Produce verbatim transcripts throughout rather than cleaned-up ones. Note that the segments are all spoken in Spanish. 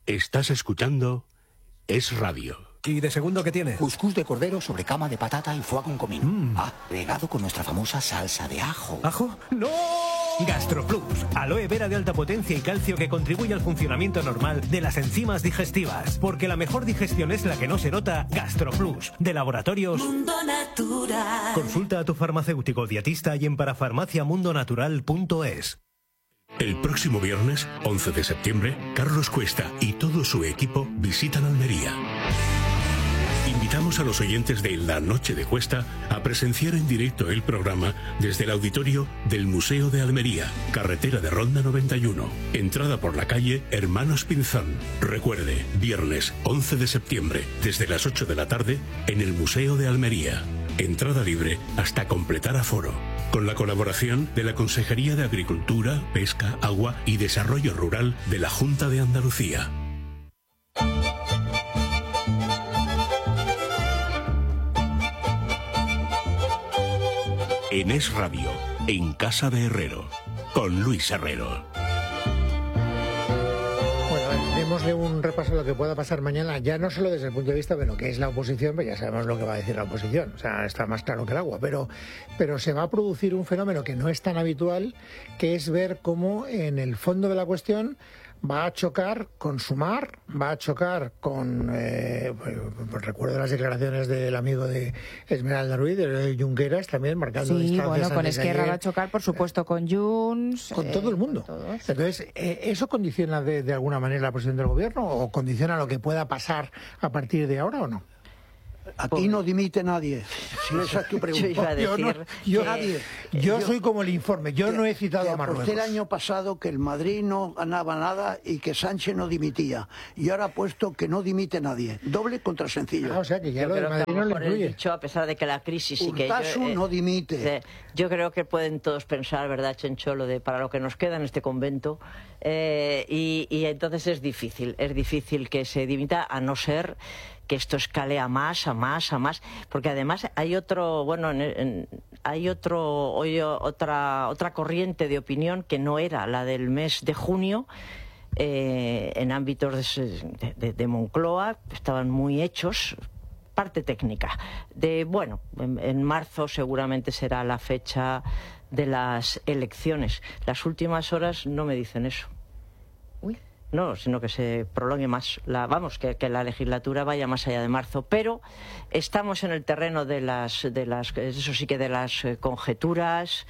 Estás escuchando Es Radio. ¿Y de segundo qué tiene? Cuscús de cordero sobre cama de patata y foie con comino. Mm. Ah, regado con nuestra famosa salsa de ajo. ¿Ajo? ¡No! GastroPlus, aloe vera de alta potencia y calcio que contribuye al funcionamiento normal de las enzimas digestivas. Porque la mejor digestión es la que no se nota. GastroPlus, de Laboratorios Mundo Natural. Consulta a tu farmacéutico dietista y en parafarmaciamundonatural punto es. El próximo viernes, once de septiembre, Carlos Cuesta y todo su equipo visitan Almería. Invitamos a los oyentes de La Noche de Cuesta a presenciar en directo el programa desde el auditorio del Museo de Almería, carretera de Ronda noventa y uno. Entrada por la calle Hermanos Pinzón. Recuerde, viernes once de septiembre, desde las ocho de la tarde, en el Museo de Almería. Entrada libre hasta completar aforo. Con la colaboración de la Consejería de Agricultura, Pesca, Agua y Desarrollo Rural de la Junta de Andalucía. En Es Radio, en Casa de Herrero, con Luis Herrero. Bueno, démosle un repaso a lo que pueda pasar mañana, ya no solo desde el punto de vista de lo que es la oposición, pues ya sabemos lo que va a decir la oposición, o sea, está más claro que el agua, pero, pero se va a producir un fenómeno que no es tan habitual, que es ver cómo en el fondo de la cuestión va a chocar con Sumar, va a chocar con, eh, pues, pues recuerdo las declaraciones del amigo de Esmeralda Ruiz, de Junqueras, también marcando sí, distancias. Sí, bueno, con Esquerra ayer. Va a chocar, por supuesto, con Junts. Con eh, todo el mundo. Entonces, eh, ¿eso condiciona de, de alguna manera la posición del gobierno o condiciona lo que pueda pasar a partir de ahora o no? Aquí no dimite nadie, si esa es tu pregunta. Yo iba a decir yo, no, yo, que, nadie. yo, yo soy como el informe, yo no he citado a Marruecos. El año pasado que el Madrid no ganaba nada y que Sánchez no dimitía. Y ahora ha puesto que no dimite nadie. Doble contra sencillo. Ah, o sea que ya yo lo de creo Madrid que no le por el incluye. dicho, a pesar de que la crisis y que Urtasun yo, eh, no dimite. eh, yo creo que pueden todos pensar, ¿verdad, Chencho? Lo de para lo que nos queda en este convento. Eh, y, y entonces es difícil, es difícil que se dimita, a no ser que esto escale a más, a más, a más, porque además hay otro, bueno, en, en, hay otro, hoy otra, otra corriente de opinión que no era la del mes de junio, eh, en ámbitos de, de, de Moncloa, estaban muy hechos, parte técnica, de, bueno, en, en marzo seguramente será la fecha de las elecciones. Las últimas horas no me dicen eso. Uy. No, sino que se prolongue más, la, vamos, que, que la legislatura vaya más allá de marzo, pero estamos en el terreno de las, de las eso sí que de las eh, conjeturas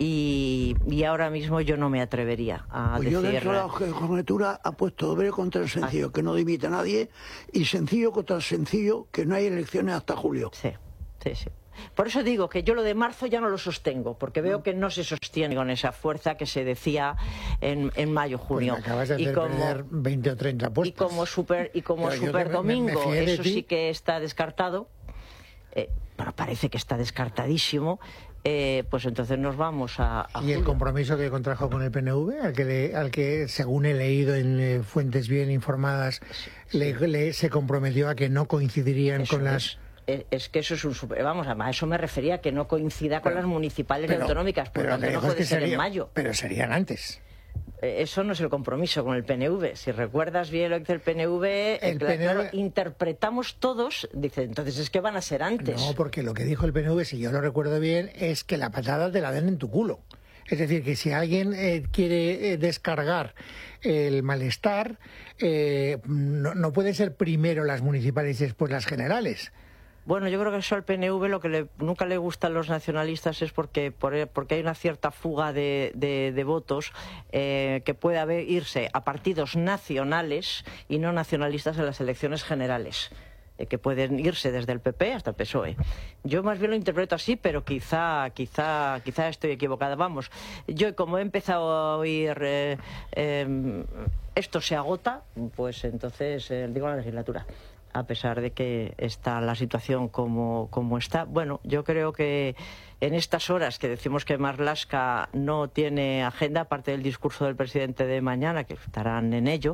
y, y ahora mismo yo no me atrevería a pues decir... Yo dentro de la conjetura ha puesto doble contra el sencillo, ah. que no dimite a nadie, y sencillo contra el sencillo, que no hay elecciones hasta julio. Sí, sí, sí. Por eso digo que yo lo de marzo ya no lo sostengo, porque veo que no se sostiene con esa fuerza que se decía en, en mayo, junio. Pues me acabas de hacer y como, perder veinte o treinta apuestas. Y como super, y como Pero super me, domingo, me, me eso sí que está descartado, eh, bueno, parece que está descartadísimo, eh, pues entonces nos vamos a, a ¿Y julio? El compromiso que contrajo con el P N V, al que, le, al que según he leído en eh, fuentes bien informadas, sí, sí. Le, le, se comprometió a que no coincidirían eso con las... Es. Es que eso es un super... Vamos, a eso me refería, que no coincida con pero, las municipales pero, y autonómicas, por tanto no puede ser sería, en mayo. Pero serían antes. Eso no es el compromiso con el P N V. Si recuerdas bien lo que dice el P N V, el claro, P N V... claro, interpretamos todos, dice, entonces es que van a ser antes. No, porque lo que dijo el P N V, si yo lo recuerdo bien, es que la patada te la den en tu culo. Es decir, que si alguien eh, quiere eh, descargar el malestar, eh, no, no puede ser primero las municipales y después las generales. Bueno, yo creo que eso al P N V lo que le, nunca le gusta a los nacionalistas es porque, por, porque hay una cierta fuga de, de, de votos eh, que puede haber, irse a partidos nacionales y no nacionalistas en las elecciones generales, eh, que pueden irse desde el P P hasta el P S O E. Yo más bien lo interpreto así, pero quizá, quizá, quizá estoy equivocada. Vamos, yo como he empezado a oír eh, eh, esto se agota, pues entonces eh, digo la legislatura. A pesar de que está la situación como, como está. Bueno, yo creo que en estas horas que decimos que Marlaska no tiene agenda, aparte del discurso del presidente de mañana, que estarán en ello,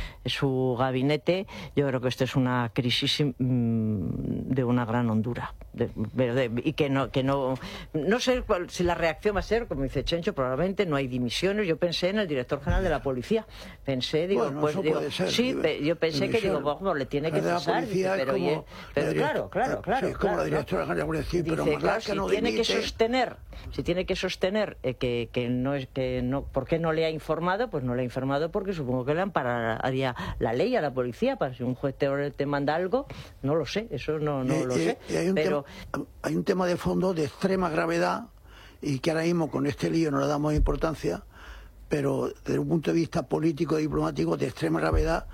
su gabinete, yo creo que esto es una crisis mmm, de una gran hondura. De, de, y que no, que no, no sé cuál, si la reacción va a ser, como dice Chencho, probablemente no hay dimisiones. Yo pensé en el director general de la policía. Pensé, digo, bueno, pues, digo, ser, sí, pe, yo pensé que, digo, bueno, le tiene que cesar. Dice, pero, como, oye, pero claro, claro, claro. Sí, es como claro, la directora general de la policía, dice, pero claro, si no tiene dimite. que sostener, si tiene que sostener eh, que, que no es que no, ¿por qué no le ha informado? Pues no le ha informado porque supongo que le ampararía la ley a la policía, para si un juez te, te manda algo, no lo sé, eso no, no eh, lo eh, sé. Hay un, pero tema, hay un tema de fondo de extrema gravedad y que ahora mismo con este lío no le damos importancia, pero desde un punto de vista político y diplomático de extrema gravedad,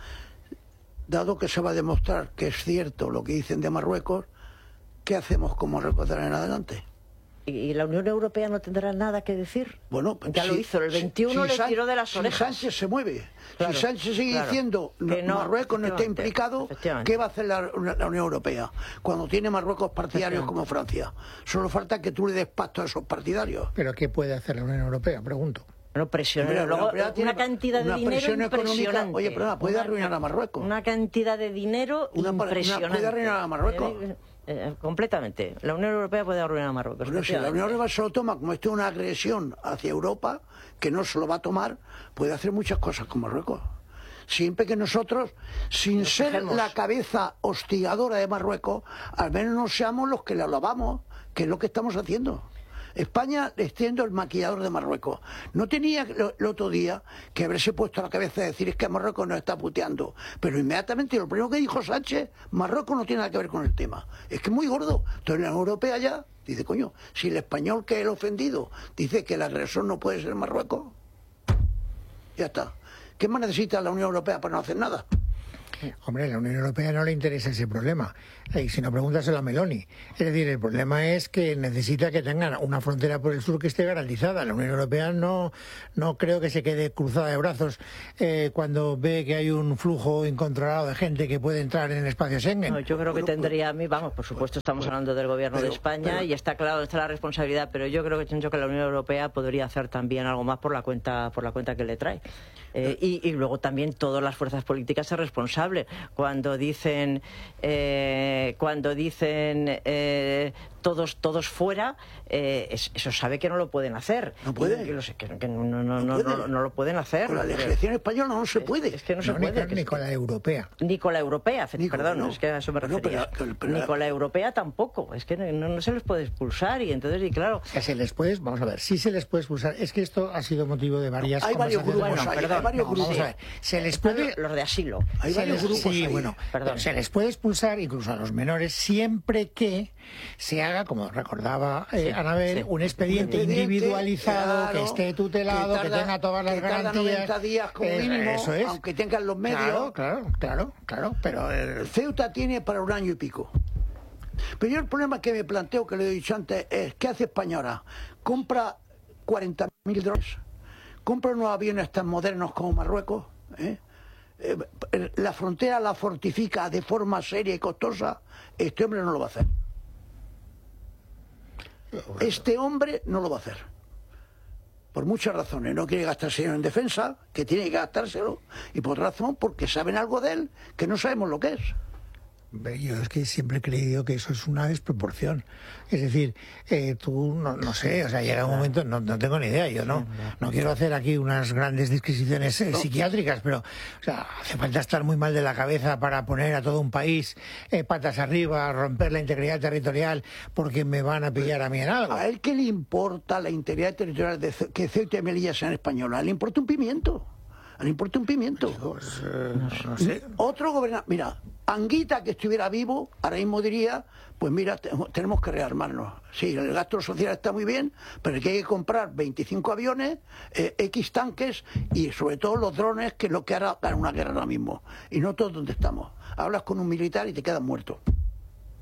dado que se va a demostrar que es cierto lo que dicen de Marruecos, ¿qué hacemos con Marruecos de ahora en adelante? ¿Y la Unión Europea no tendrá nada que decir? Bueno, ya si, lo hizo, el veintiuno si, si le tiró de las si orejas. Sánchez se mueve, claro, si Sánchez sigue claro, diciendo que no, Marruecos no está implicado, ¿qué va a hacer la, la Unión Europea? Cuando tiene Marruecos partidarios como Francia. Solo falta que tú le des pasto a esos partidarios. ¿Pero qué puede hacer la Unión Europea? Pregunto. Bueno, presionar, luego una cantidad de dinero impresionante. Oye, pero puede una, arruinar a Marruecos. Una cantidad de dinero una, impresionante. Una, puede arruinar a Marruecos. Eh, eh, completamente. La Unión Europea puede arruinar a Marruecos. Bueno, si la Unión Europea se lo toma como esto es una agresión hacia Europa, que no se lo va a tomar, puede hacer muchas cosas con Marruecos. Siempre que nosotros, sin Nos ser dejemos. la cabeza hostigadora de Marruecos, al menos no seamos los que la lavamos, que es lo que estamos haciendo. España extiendo el maquillador de Marruecos. No tenía el otro día que haberse puesto a la cabeza de decir es que Marruecos nos está puteando. Pero inmediatamente lo primero que dijo Sánchez, Marruecos no tiene nada que ver con el tema. Es que es muy gordo. Entonces la Unión Europea ya dice, coño, si el español que es el ofendido dice que el agresor no puede ser Marruecos, ya está. ¿Qué más necesita la Unión Europea para no hacer nada? Hombre, a la Unión Europea no le interesa ese problema. Y si no, pregúntaselo a Meloni. Es decir, el problema es que necesita que tengan una frontera por el sur que esté garantizada. La Unión Europea no, no creo que se quede cruzada de brazos eh, cuando ve que hay un flujo incontrolado de gente que puede entrar en el espacio Schengen. No, yo creo que tendría a mí, vamos, por supuesto estamos hablando del gobierno pero, de España pero, y está claro, está la responsabilidad, pero yo creo que, que la Unión Europea podría hacer también algo más por la cuenta, por la cuenta que le trae. Eh, y, y luego también todas las fuerzas políticas son responsables. Cuando dicen eh, cuando dicen eh, todos todos fuera, eh, eso sabe que no lo pueden hacer. No pueden. Que, que, que, que no, no, no, no, no, no lo pueden hacer. Con la legislación española no se puede. Es, es que no se no, puede. Ni, ni con la europea. Ni con la europea, ni perdón, con, no. es que a eso me refería. No, pero, pero, ni con la europea tampoco. Es que no, no se les puede expulsar y entonces, y claro... Que se les puede, vamos a ver, sí se les puede expulsar. Es que esto ha sido motivo de varias... No, hay varios grupos, bueno, hay, perdón, hay varios no, grupos. Vamos a ver, se les puede... Los de asilo. Hay se varios les, grupos sí, ahí. bueno, Perdón. se les puede expulsar incluso a los menores siempre que se haga, como recordaba eh, Sí, Anabel, sí. un expediente, Un expediente, individualizado, claro, que esté tutelado, que, que tarda, tenga todas las que tarda garantías. noventa días como eh, mínimo, eso es. aunque tengan los medios. Claro, claro, claro, claro, pero... Eh, Ceuta tiene para un año y pico. Pero yo el problema que me planteo, que le he dicho antes, es ¿qué hace España ahora? Compra cuarenta mil drones, compra unos aviones tan modernos como Marruecos, ¿eh? Eh, la frontera la fortifica de forma seria y costosa. Este hombre no lo va a hacer. Este hombre no lo va a hacer. Por muchas razones. No quiere gastarse en defensa, que tiene que gastárselo, y por otra razón, porque saben algo de él que no sabemos lo que es. Yo es que siempre he creído que eso es una desproporción. Es decir, eh, tú, no, no sé, o sea, llega un momento, no, no tengo ni idea, yo no no quiero hacer aquí unas grandes disquisiciones eh, psiquiátricas, pero o sea, hace falta estar muy mal de la cabeza para poner a todo un país eh, patas arriba, romper la integridad territorial porque me van a pillar a mí en algo. ¿A él qué le importa la integridad territorial de Ce que Ceuta y Melilla sean españolas? Le importa un pimiento. Le importa un pimiento. Pues, eh, no, no sé. Otro gobernador, mira, Anguita, que estuviera vivo, ahora mismo diría, pues mira, te tenemos que rearmarnos. Sí, el gasto social está muy bien, pero hay que comprar veinticinco aviones, eh, X tanques y sobre todo los drones, que es lo que hará ganar una guerra ahora mismo. Y no todos donde estamos. Hablas con un militar y te quedas muerto.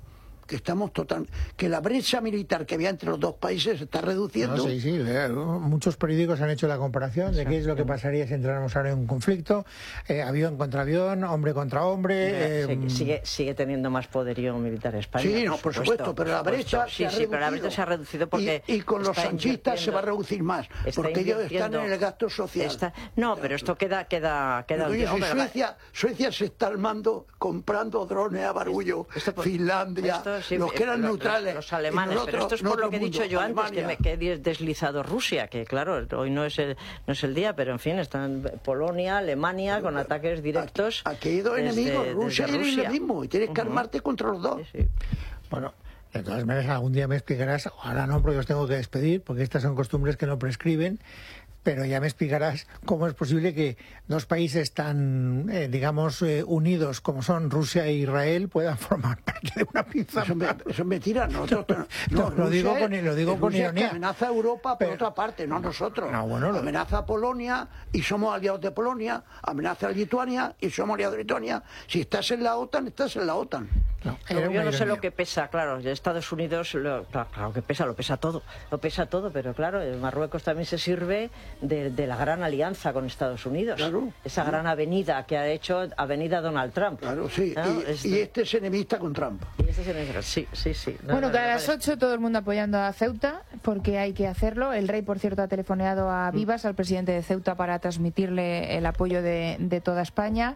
que estamos total, que la brecha militar que había entre los dos países se está reduciendo. No, sí, sí, muchos periódicos han hecho la comparación de qué es lo que pasaría si entráramos ahora en un conflicto, eh, avión contra avión, hombre contra hombre. Eh, eh, sigue, sigue teniendo más poderío militar España. Sí, no, por supuesto, supuesto pero la brecha sí, se ha sí, reducido. pero la brecha se ha reducido porque y, y con los sanchistas se va a reducir más, porque ellos están en el gasto social. Está, no, pero esto queda, queda, queda. Oye, no, si pero Suecia, Suecia se está armando comprando drones a barullo, esto, esto, Finlandia, esto, sí, los que eran los, neutrales, los alemanes, nosotros, pero esto es por lo que he dicho yo antes, que, me, que he deslizado Rusia, que claro, hoy no es el no es el día, pero en fin, están Polonia, Alemania con ataques directos. Ha caído enemigos, Rusia y Rusia. Lo mismo, y tienes que armarte uh-huh. contra los dos. Sí, sí. Bueno, de todas maneras, algún día me explicarás, ahora no, porque os tengo que despedir, porque estas son costumbres que no prescriben, pero ya me explicarás cómo es posible que dos países tan, eh, digamos, eh, unidos como son Rusia e Israel puedan formar parte de una pinza. Eso, eso es mentira. Nosotros, no, no, lo digo con, lo digo con ironía. Amenaza a Europa por pero, otra parte, no nosotros. No, bueno, lo... Amenaza a Polonia y somos aliados de Polonia, amenaza a Lituania y somos aliados de Lituania. Si estás en la OTAN, estás en la OTAN. No, no, yo no sé lo que pesa, claro, Estados Unidos, lo, claro que pesa, lo pesa todo, lo pesa todo, pero claro, Marruecos también se sirve de, de la gran alianza con Estados Unidos, claro, esa claro. gran avenida que ha hecho, avenida Donald Trump. Claro, sí, ¿no? y, este... y este es enemista con Trump. Y este es enemista, sí, sí, sí. No, bueno, no, que a no, las ocho todo el mundo apoyando a Ceuta, porque hay que hacerlo. El rey, por cierto, ha telefoneado a Vivas, al presidente de Ceuta, para transmitirle el apoyo de, de toda España.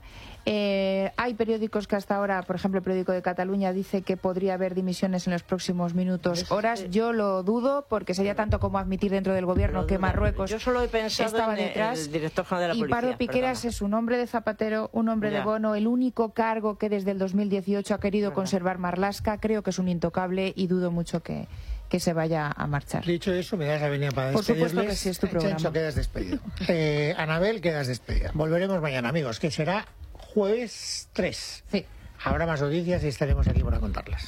Eh, hay periódicos que hasta ahora, por ejemplo el periódico de Cataluña, dice que podría haber dimisiones en los próximos minutos, horas. Yo lo dudo, porque sería tanto como admitir dentro del gobierno que Marruecos Yo solo he pensado estaba en detrás. El director general de la y policía, Pardo Piqueras perdona. Es un hombre de Zapatero, un hombre ya. de Bono, el único cargo que desde el dos mil dieciocho ha querido ¿verdad? Conservar Marlaska. Creo que es un intocable y dudo mucho que que se vaya a marchar. Dicho eso, me das la venia para despedirles. Por supuesto que sí, es tu programa. Chencho, quedas despedido. eh, Anabel, quedas despedida. Volveremos mañana, amigos, que será jueves tres. Sí. Habrá más noticias y estaremos aquí para contarlas.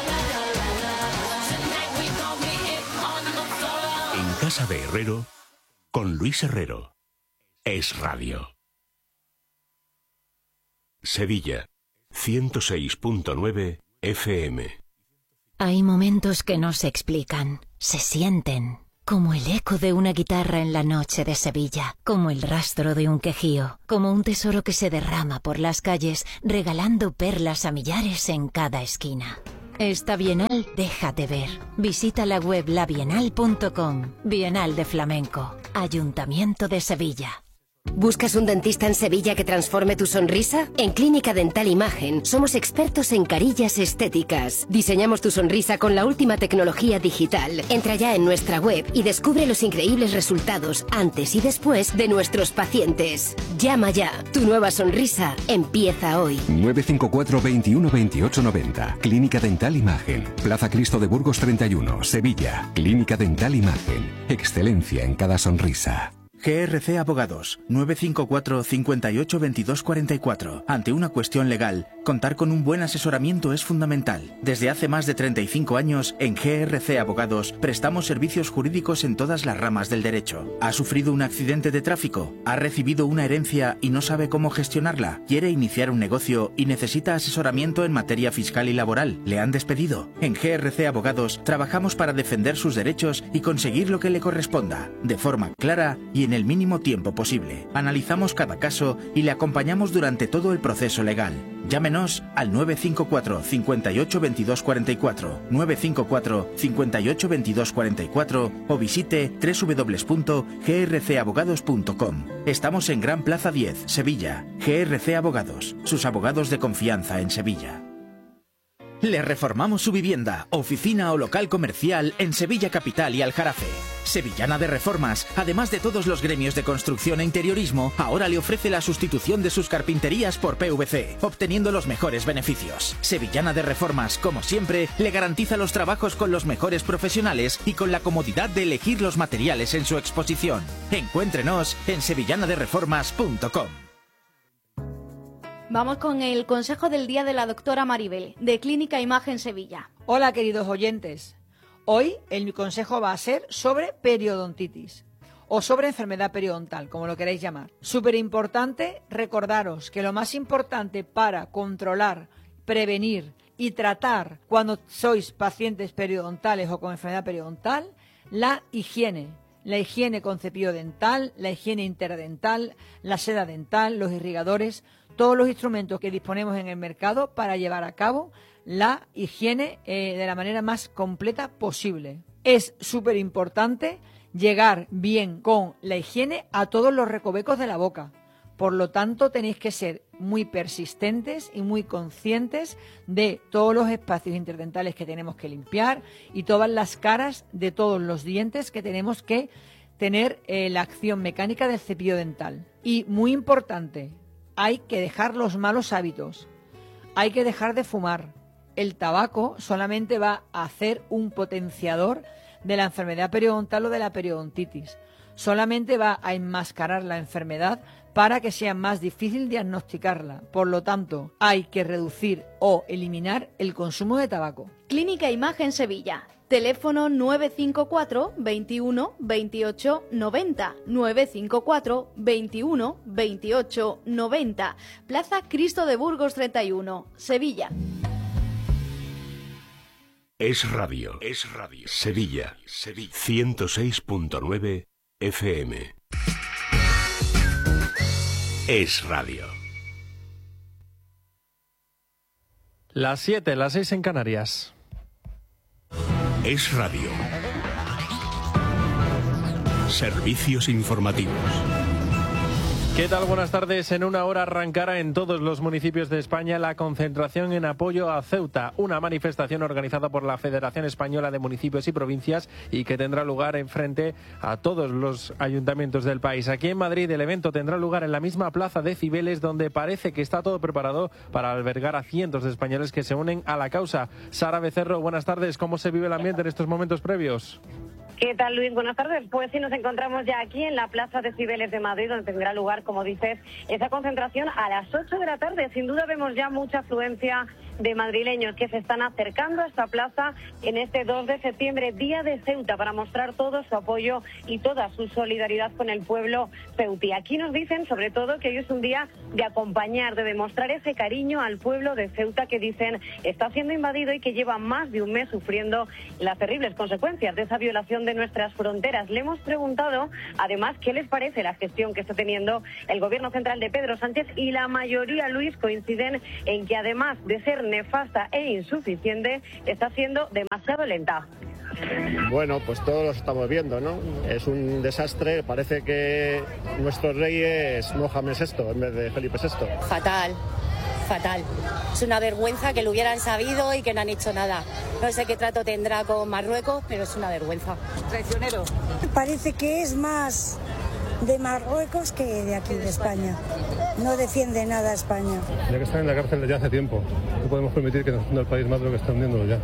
En casa de Herrero, con Luis Herrero. Es Radio. Sevilla, ciento seis punto nueve F M. Hay momentos que no se explican, se sienten, como el eco de una guitarra en la noche de Sevilla, como el rastro de un quejío, como un tesoro que se derrama por las calles, regalando perlas a millares en cada esquina. Esta Bienal déjate ver. Visita la web la bienal punto com. Bienal de Flamenco. Ayuntamiento de Sevilla. ¿Buscas un dentista en Sevilla que transforme tu sonrisa? En Clínica Dental Imagen somos expertos en carillas estéticas. Diseñamos tu sonrisa con la última tecnología digital. Entra ya en nuestra web y descubre los increíbles resultados antes y después de nuestros pacientes. Llama ya. Tu nueva sonrisa empieza hoy. nueve cinco cuatro, veintiuno, veintiocho, noventa. Clínica Dental Imagen. Plaza Cristo de Burgos treinta y uno, Sevilla. Clínica Dental Imagen. Excelencia en cada sonrisa. G R C Abogados, nueve cinco cuatro, cincuenta y ocho, veintidós, cuarenta y cuatro. Ante una cuestión legal, contar con un buen asesoramiento es fundamental. Desde hace más de treinta y cinco años, en G R C Abogados, prestamos servicios jurídicos en todas las ramas del derecho. ¿Ha sufrido un accidente de tráfico? ¿Ha recibido una herencia y no sabe cómo gestionarla? ¿Quiere iniciar un negocio y necesita asesoramiento en materia fiscal y laboral? ¿Le han despedido? En G R C Abogados, trabajamos para defender sus derechos y conseguir lo que le corresponda, de forma clara y en el mínimo tiempo posible. Analizamos cada caso y le acompañamos durante todo el proceso legal. Llámenos al nueve cinco cuatro, cincuenta y ocho, veintidós, cuarenta y cuatro, nueve cinco cuatro, cincuenta y ocho, veintidós, cuarenta y cuatro o visite doble u doble u doble u punto g r c abogados punto com. Estamos en Gran Plaza diez, Sevilla. G R C Abogados, sus abogados de confianza en Sevilla. Le reformamos su vivienda, oficina o local comercial en Sevilla Capital y Aljarafe. Sevillana de Reformas, además de todos los gremios de construcción e interiorismo, ahora le ofrece la sustitución de sus carpinterías por P V C, obteniendo los mejores beneficios. Sevillana de Reformas, como siempre, le garantiza los trabajos con los mejores profesionales y con la comodidad de elegir los materiales en su exposición. Encuéntrenos en sevillana de reformas punto com. Vamos con el consejo del día de la doctora Maribel, de Clínica Imagen Sevilla. Hola, queridos oyentes. Hoy el mi consejo va a ser sobre periodontitis o sobre enfermedad periodontal, como lo queráis llamar. Súper importante recordaros que lo más importante para controlar, prevenir y tratar cuando sois pacientes periodontales o con enfermedad periodontal la higiene. La higiene con cepillo dental, la higiene interdental, la seda dental, los irrigadores, todos los instrumentos que disponemos en el mercado para llevar a cabo la higiene eh, de la manera más completa posible. Es súper importante llegar bien con la higiene a todos los recovecos de la boca. Por lo tanto, tenéis que ser muy persistentes y muy conscientes de todos los espacios interdentales que tenemos que limpiar y todas las caras de todos los dientes que tenemos que tener eh, la acción mecánica del cepillo dental. Y muy importante, hay que dejar los malos hábitos, hay que dejar de fumar. El tabaco solamente va a hacer un potenciador de la enfermedad periodontal o de la periodontitis. Solamente va a enmascarar la enfermedad para que sea más difícil diagnosticarla. Por lo tanto, hay que reducir o eliminar el consumo de tabaco. Clínica Imagen Sevilla. Teléfono nueve cinco cuatro, veintiuno, veintiocho, noventa. nueve cinco cuatro, veintiuno, veintiocho, noventa. Plaza Cristo de Burgos treinta y uno, Sevilla. Es radio. Es radio. Sevilla. Sevilla. ciento seis punto nueve F M. Es radio. Las siete, las seis en Canarias. Es radio. Servicios informativos. ¿Qué tal? Buenas tardes. En una hora arrancará en todos los municipios de España la concentración en apoyo a Ceuta, una manifestación organizada por la Federación Española de Municipios y Provincias y que tendrá lugar en frente a todos los ayuntamientos del país. Aquí en Madrid el evento tendrá lugar en la misma plaza de Cibeles, donde parece que está todo preparado para albergar a cientos de españoles que se unen a la causa. Sara Becerro, buenas tardes. ¿Cómo se vive el ambiente en estos momentos previos? ¿Qué tal, Luis? Buenas tardes. Pues sí, nos encontramos ya aquí en la Plaza de Cibeles de Madrid, donde tendrá lugar, como dices, esa concentración a las ocho de la tarde. Sin duda vemos ya mucha afluencia de madrileños que se están acercando a esta plaza en este dos de septiembre, Día de Ceuta, para mostrar todo su apoyo y toda su solidaridad con el pueblo ceutí. Aquí nos dicen, sobre todo, que hoy es un día de acompañar, de demostrar ese cariño al pueblo de Ceuta que, dicen, está siendo invadido y que lleva más de un mes sufriendo las terribles consecuencias de esa violación de nuestras fronteras. Le hemos preguntado, además, qué les parece la gestión que está teniendo el gobierno central de Pedro Sánchez, y la mayoría, Luis, coinciden en que, además de ser nefasta e insuficiente, está siendo demasiado lenta. Bueno, pues todos lo estamos viendo, ¿no? Es un desastre. Parece que nuestro rey es Mohamed sexto en vez de Felipe sexto. Fatal, fatal. Es una vergüenza que lo hubieran sabido y que no han hecho nada. No sé qué trato tendrá con Marruecos, pero es una vergüenza. Traicionero. Parece que es más de Marruecos que de aquí, de España. No defiende nada a España. Ya que están en la cárcel desde hace tiempo, no podemos permitir que nos hunda el país más de lo que está hundiéndolo ya.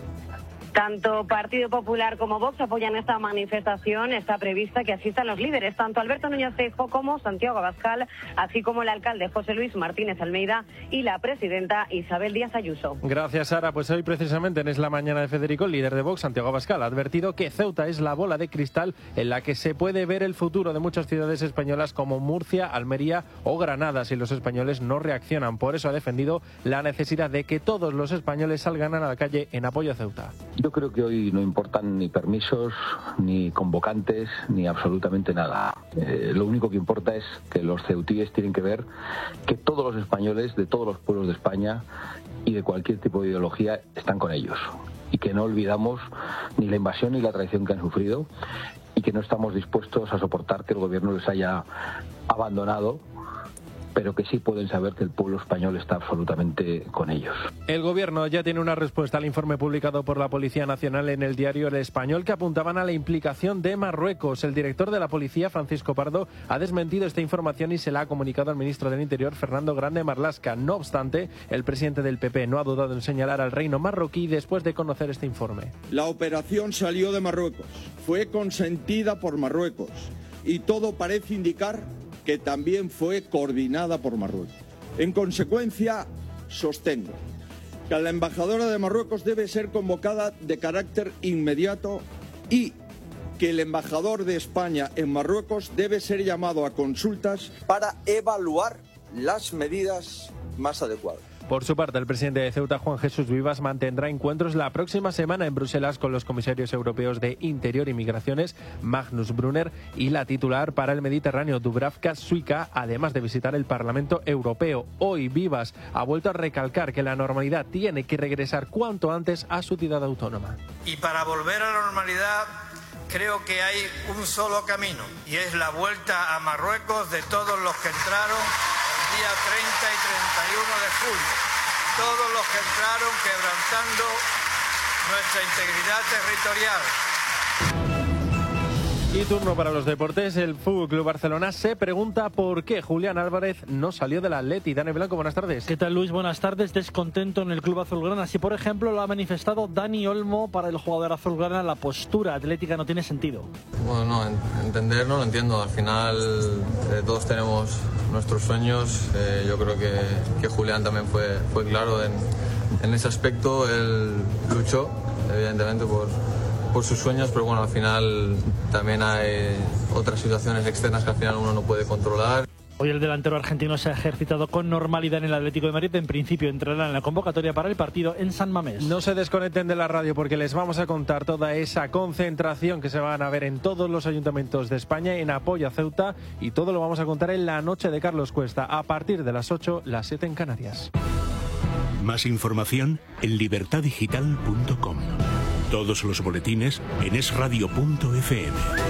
Tanto Partido Popular como Vox apoyan esta manifestación. Está prevista que asistan los líderes, tanto Alberto Núñez Feijóo como Santiago Abascal, así como el alcalde José Luis Martínez Almeida y la presidenta Isabel Díaz Ayuso. Gracias, Sara. Pues hoy precisamente en Es la Mañana de Federico, el líder de Vox, Santiago Abascal, ha advertido que Ceuta es la bola de cristal en la que se puede ver el futuro de muchas ciudades españolas como Murcia, Almería o Granada si los españoles no reaccionan. Por eso ha defendido la necesidad de que todos los españoles salgan a la calle en apoyo a Ceuta. Yo creo que hoy no importan ni permisos, ni convocantes, ni absolutamente nada. Eh, lo único que importa es que los ceutíes tienen que ver que todos los españoles de todos los pueblos de España y de cualquier tipo de ideología están con ellos. Y que no olvidamos ni la invasión ni la traición que han sufrido y que no estamos dispuestos a soportar que el gobierno les haya abandonado, pero que sí pueden saber que el pueblo español está absolutamente con ellos. El gobierno ya tiene una respuesta al informe publicado por la Policía Nacional en el diario El Español, que apuntaban a la implicación de Marruecos. El director de la policía, Francisco Pardo, ha desmentido esta información y se la ha comunicado al ministro del Interior, Fernando Grande Marlaska. No obstante, el presidente del P P no ha dudado en señalar al reino marroquí después de conocer este informe. La operación salió de Marruecos, fue consentida por Marruecos y todo parece indicar que también fue coordinada por Marruecos. En consecuencia, sostengo que la embajadora de Marruecos debe ser convocada de carácter inmediato y que el embajador de España en Marruecos debe ser llamado a consultas para evaluar las medidas más adecuadas. Por su parte, el presidente de Ceuta, Juan Jesús Vivas, mantendrá encuentros la próxima semana en Bruselas con los comisarios europeos de Interior y Migraciones, Magnus Brunner, y la titular para el Mediterráneo, Dubravka Šuica, además de visitar el Parlamento Europeo. Hoy Vivas ha vuelto a recalcar que la normalidad tiene que regresar cuanto antes a su ciudad autónoma. Y para volver a la normalidad creo que hay un solo camino, y es la vuelta a Marruecos de todos los que entraron el día treinta y treinta y uno de julio. Todos los que entraron quebrantando nuestra integridad territorial. Y turno para los deportes. El F C Barcelona se pregunta por qué Julián Álvarez no salió del Atleti. Dani Blanco, buenas tardes. ¿Qué tal, Luis? Buenas tardes. Descontento en el club azulgrana. Así, por ejemplo, lo ha manifestado Dani Olmo. Para el jugador azulgrana, la postura atlética no tiene sentido. Bueno, no, entender no lo entiendo. Al final eh, todos tenemos nuestros sueños. Eh, yo creo que, que Julián también fue, fue claro en, en ese aspecto. Él luchó, evidentemente, por... por sus sueños, pero bueno, al final también hay otras situaciones externas que al final uno no puede controlar. Hoy el delantero argentino se ha ejercitado con normalidad en el Atlético de Madrid. En principio entrará en la convocatoria para el partido en San Mamés. No se desconecten de la radio porque les vamos a contar toda esa concentración que se van a ver en todos los ayuntamientos de España en apoyo a Ceuta, y todo lo vamos a contar en la noche de Carlos Cuesta a partir de las ocho, las siete en Canarias. Más información en libertad digital punto com. Todos los boletines en es radio punto efe eme.